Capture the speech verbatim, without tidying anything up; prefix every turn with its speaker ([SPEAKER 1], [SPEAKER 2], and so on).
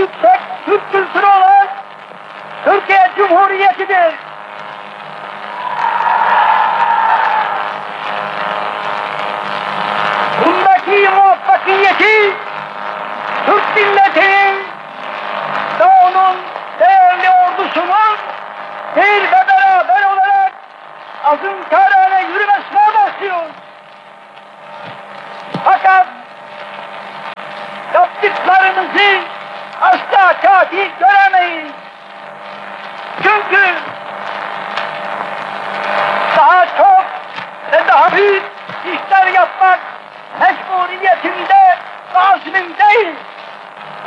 [SPEAKER 1] yüksek Türk kültürü olan Türkiye Cumhuriyeti'dir. Bundaki muvaffakiyeti Türk milletinin ve onun değerli ordusunun bir ve beraber olarak azimkarane yürümesine başlıyor. Fakat yaptıklarımızı asla kafi göremeyiz. Çünkü daha çok ve daha büyük işler yapmak mecburiyetinde ve azminde